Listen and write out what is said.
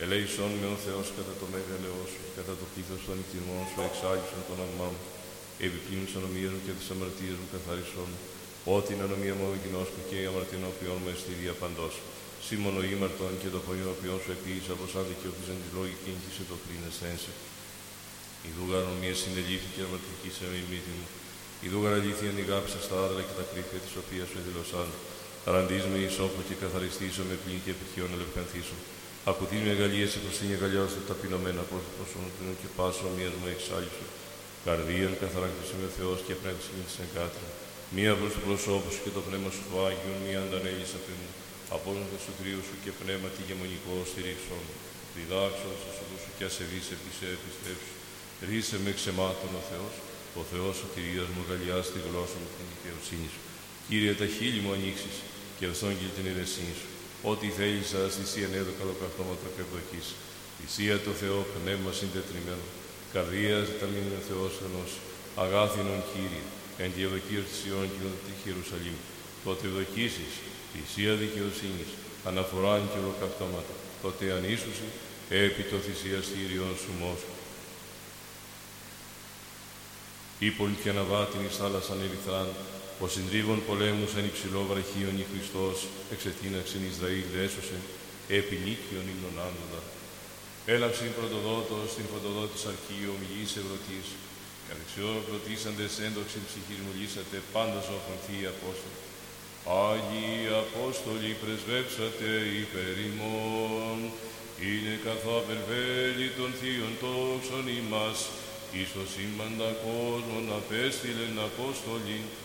Ελέησον με ο Θεός κατά το μέγαλεό σου, κατά το πλήθος των νυχτηρμών σου, εξάγησον τον αμμά μου. Επιπλήνους ανομίας μου και τις αμαρτίες μου καθαρίσον. Ό,τι την ανομία μου κοινόσκου και η αμαρτινοποιών μου εστίδια παντός. Σήμωνο ήμαρτον και το χωρινοποιών σου επίησα, πως αν δικαιωτίζαν τη λόγη κίνηση το πριν εσθένσε. Ιδούγα ανομία συνελήφθηκε αμαρτική σε με η μύτη μου. Ιδούγα αλήθεια νηγάψα στα άδρα και τα κρύφια της οποίας σου εδηλωσάν. Αραντής με ισόφο και καθαριστήσω με πλήν και επιτυχιών ελευθανθήσω. Ακουθείς με αγαλίες σε προστήνη αγαλιά σου ταπεινωμένα πρόσωπον και πάσο ομοίας μου εξάλισο. Καρδίαν καθαρακτήσει με ο Θεός και πνεύση με της εγκάτρια. Μία προς το πρόσωπο σου και το πνεύμα σου το Άγιον, μία αντανέλησα πριν μου. Απόλυτα στο κρύο σου και πνεύμα τη γεμονικό στηρίξον. Διδάξον στο σωδού σου και ασεβείς επιστρέψου. Ρίσε με ξεμάτων ο Θεός, ο Θεός σωτηρίας μου αγαλιάς τη γλώσσα μου την δικαιοσύνη σου. Κύριε, τα χείλη μου ανοίξεις και ελθόγγελ την ειρεσύνη σου. Ό,τι θέλησα, θυσίαν έδωκα το καυτώματα και ευδοκής. Θυσία το Θεό, πνεύμα συντετριμένο. Καρδίας ταλήν ο Θεός ενός. Αγάθινον Κύριε, εν τη ευδοκία της Ιών και τη Ιερουσαλήμ. Τότε ευδοκίσεις, θυσία δικαιοσύνης, αναφοράν και ολοκαυτώματα. Τότε ανήσουσι, επί το θυσιαστήριον σου μόσου. Ήπων και αναβάτην εις θάλασσαν ερυθράν, ο συντρίβων πολέμους εν υψηλό βραχίον η Χριστός, εξετείναξεν Ισραήλ έσωσε, επί νίκιον ύμνον άνδοντα. Έλαψην πρωτοδότος στην φωτοδότης αρχείο ομιλής ευρωτής, καθεξιόν προτίσαντες έντοξην ψυχής μου λύσατε, πάντα ζώφων θείοι Απόστολοι. Άγιοι Απόστολοι πρεσβεύσατε υπέρ ημών, είναι καθαπερβέλη των θείων τόξων ημάς, εις το σύμπαντα κόσμον απέστειλεν Απόστολοι,